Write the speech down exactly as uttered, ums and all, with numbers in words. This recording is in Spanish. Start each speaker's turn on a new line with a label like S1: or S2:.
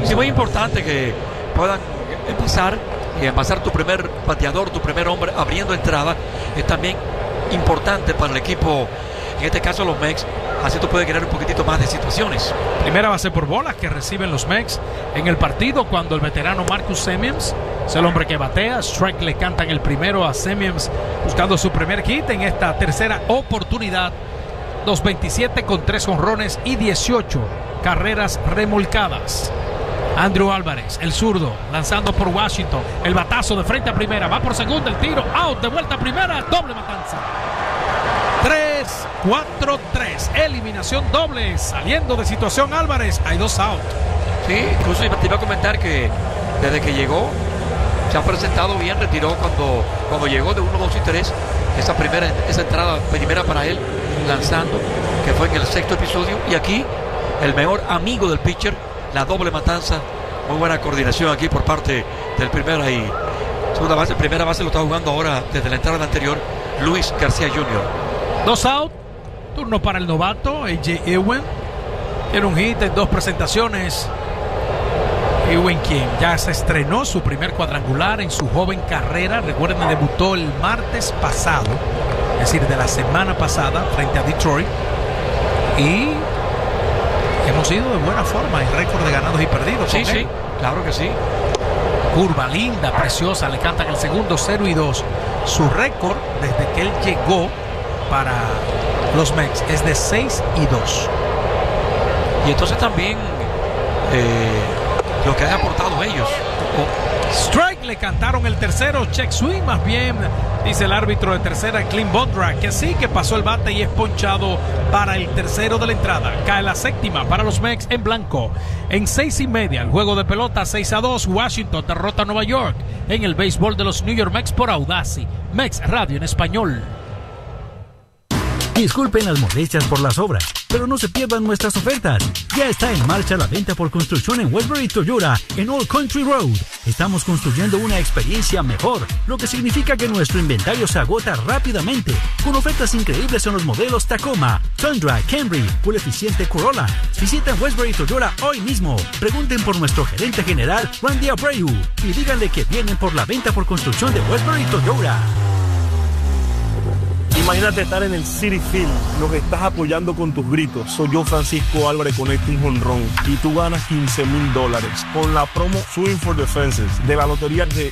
S1: Sí, muy importante que puedan pasar y pasar tu primer bateador, tu primer hombre abriendo entrada. Es también importante para el equipo, en este caso los Mex. Así tú puedes crear un poquitito más de situaciones.
S2: Primera base por bolas que reciben los Mex en el partido cuando el veterano Marcus Semien es el hombre que batea. Strike le cantan el primero a Semien buscando su primer hit en esta tercera oportunidad. dos veintisiete con tres jonrones y dieciocho carreras remolcadas. Andrew Álvarez, el zurdo, lanzando por Washington. El batazo de frente a primera, va por segunda, el tiro, out, de vuelta a primera, doble matanza. tres cuatro tres, eliminación doble, saliendo de situación Álvarez, hay dos out.
S1: Sí, incluso te iba a comentar que desde que llegó se ha presentado bien, retiró cuando, cuando llegó de uno, dos y tres, esa primera, esa entrada primera para él, lanzando, que fue en el sexto episodio, y aquí el mejor amigo del pitcher, la doble matanza, muy buena coordinación aquí por parte del primera y segunda base. Primera base lo está jugando ahora desde la entrada anterior Luis García junior
S2: Dos out, turno para el novato A J Ewing. Tiene un hit en dos presentaciones. Ewing, quien ya se estrenó su primer cuadrangular en su joven carrera. Recuerden, debutó el martes pasado, es decir, de la semana pasada, frente a Detroit. Y hemos ido de buena forma en récord de ganados y perdidos.
S1: Sí, sí, claro que sí.
S2: Curva linda, preciosa, le cantan el segundo, cero y dos. Su récord desde que él llegó para los Mex es de seis y dos.
S1: Y entonces también eh, lo que han aportado ellos.
S2: Oh. Strike, le cantaron el tercero, check swing, más bien dice el árbitro de tercera, Clint Bondrak, que sí, que pasó el bate y es ponchado para el tercero de la entrada. Cae la séptima para los Mex en blanco. En seis y media, el juego de pelota, seis a dos, Washington derrota a Nueva York en el béisbol de los New York Mex por Audacy. Mex Radio en español.
S3: Disculpen las molestias por las obras, pero no se pierdan nuestras ofertas. Ya está en marcha la venta por construcción en Westbury Toyota en Old Country Road. Estamos construyendo una experiencia mejor, lo que significa que nuestro inventario se agota rápidamente, con ofertas increíbles en los modelos Tacoma, Tundra, Camry, Full Eficiente Corolla. Visiten Westbury Toyota hoy mismo. Pregunten por nuestro gerente general, Randy Abreu, y díganle que vienen por la venta por construcción de Westbury Toyota.
S4: Imagínate estar en el Citi Field, lo que estás apoyando con tus gritos. Soy yo, Francisco Álvarez, conecto un jonrón y tú ganas quince mil dólares con la promo Swing for the Fences de la Lotería de